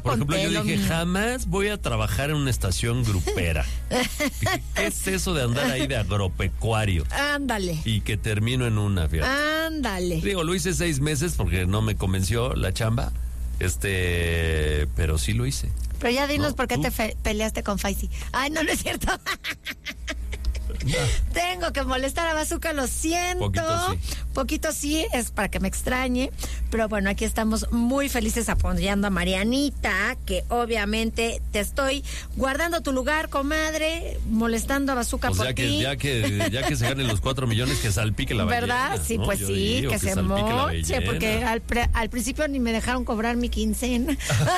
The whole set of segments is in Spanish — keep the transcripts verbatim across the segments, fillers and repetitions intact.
Por conté. ejemplo, yo dije, mío. jamás voy a trabajar en una estación grupera. Dije, ¿qué es eso de andar ahí de agropecuario? Ándale. Y que termino en una, fíjate. Ándale. Digo, lo hice seis meses porque no me convenció la chamba, este, pero sí lo hice. Pero ya dinos No, por qué tú. te fe- peleaste con Faisy. Ay, no, no es cierto. Tengo que molestar a Bazooka, lo siento. Poquito sí. Poquito sí, es para que me extrañe. Pero bueno, aquí estamos muy felices apoyando a Marianita, que obviamente te estoy guardando tu lugar, comadre, molestando a Bazooka Pues por ya ti. que, ya que, ya que se ganen los cuatro millones, que salpique la ballena. ¿Verdad? Sí, ¿no? pues Yo sí, digo, que, se salpique la moche, ballena. porque al, pre- al principio ni me dejaron cobrar mi quincena.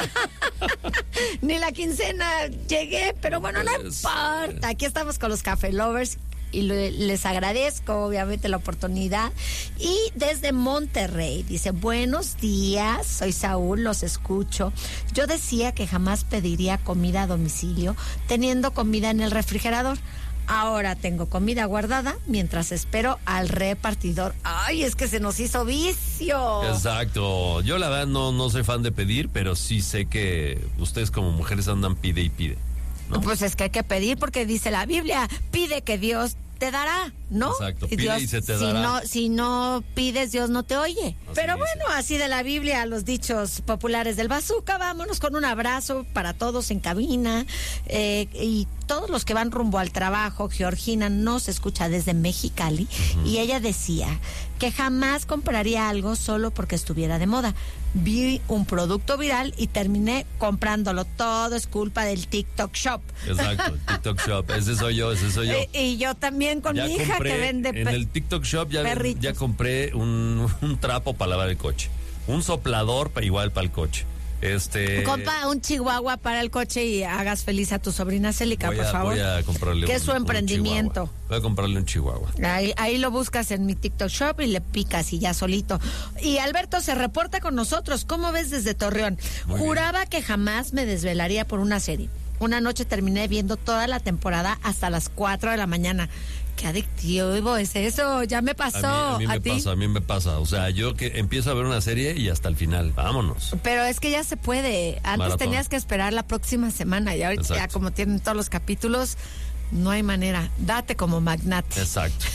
Ni la quincena llegué, pero bueno, no Pues, importa. Aquí estamos con los Café Lovers y le- les agradezco obviamente la oportunidad. Y desde Monterrey dice, buenos días, soy Saúl, los escucho. Yo decía que jamás pediría comida a domicilio teniendo comida en el refrigerador. Ahora tengo comida guardada mientras espero al repartidor. Ay, es que se nos hizo vicio. Exacto. Yo la verdad no, no soy fan de pedir, pero sí sé que ustedes como mujeres andan pide y pide, ¿no? Pues es que hay que pedir porque dice la Biblia, pide que Dios te dará, ¿no? Exacto, pide Dios, y se te si dará. No, si no pides, Dios no te oye. Así Pero dice. bueno, así de la Biblia, los dichos populares del Bazooka, vámonos con un abrazo para todos en cabina eh, y todos los que van rumbo al trabajo. Georgina nos escucha desde Mexicali uh-huh. y ella decía que jamás compraría algo solo porque estuviera de moda. Vi un producto viral y terminé comprándolo. Todo es culpa del TikTok Shop. Exacto, el TikTok Shop. Ese soy yo, ese soy yo. Y, y yo también con Ya mi hija compré, que vende en el TikTok Shop ya, perritos. ya compré un, un trapo para lavar el coche, un soplador para igual para el coche. Este Compra un chihuahua para el coche y hagas feliz a tu sobrina Célica, voy por a, favor. Voy a comprarle que un, es su emprendimiento. Un voy a comprarle un chihuahua. Ahí, ahí lo buscas en mi TikTok Shop y le picas y ya solito. Y Alberto se reporta con nosotros. ¿Cómo ves desde Torreón? Muy Juraba bien. que jamás me desvelaría por una serie. Una noche terminé viendo toda la temporada hasta las cuatro de la mañana. Qué adictivo es eso, ya me pasó. A mí, a mí me ti? pasa, a mí me pasa. O sea, yo que empiezo a ver una serie y hasta el final, vámonos. Pero es que ya se puede. Antes Maratón. tenías que esperar la próxima semana y ahorita Exacto. ya como tienen todos los capítulos, no hay manera. Date como magnate. Exacto.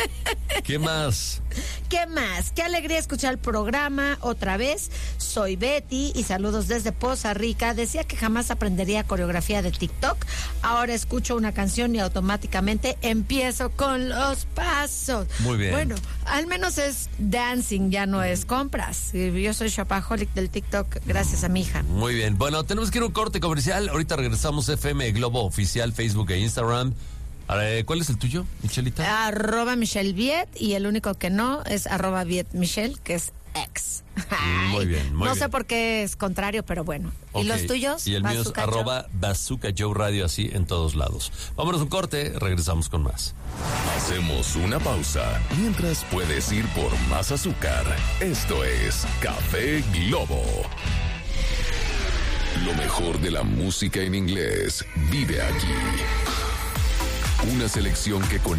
¿Qué más? ¿Qué más? Qué alegría escuchar el programa otra vez. Soy Betty y saludos desde Poza Rica. Decía que jamás aprendería coreografía de TikTok. Ahora escucho una canción y automáticamente empiezo con los pasos. Muy bien. Bueno, al menos es dancing, ya no es compras. Yo soy shopaholic del TikTok gracias a mi hija. Muy bien. Bueno, tenemos que ir a un corte comercial. Ahorita regresamos F M Globo Oficial, Facebook e Instagram. Ahora, ¿cuál es el tuyo, Michelita? Arroba Michelle Viet y el único que no es arroba Viet Michelle, que es ex. Muy bien, muy no bien. sé por qué es contrario, pero bueno. Okay. ¿Y los tuyos? Y el mío es Bazooka Joe. arroba Bazooka Joe Radio, así en todos lados. Vámonos a un corte, regresamos con más. Hacemos una pausa mientras puedes ir por más azúcar. Esto es Café Globo. Lo mejor de la música en inglés vive aquí. Una selección que con